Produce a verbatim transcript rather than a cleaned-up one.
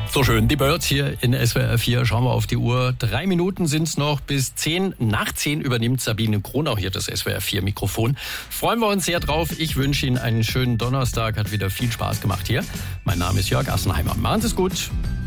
So schön, die Birds hier in S W R vier. Schauen wir auf die Uhr. Drei Minuten sind es noch bis zehn. Nach zehn übernimmt Sabine Kronau hier das S W R vier Mikrofon. Freuen wir uns sehr drauf. Ich wünsche Ihnen einen schönen Donnerstag. Hat wieder viel Spaß gemacht hier. Mein Name ist Jörg Assenheimer. Machen Sie es gut.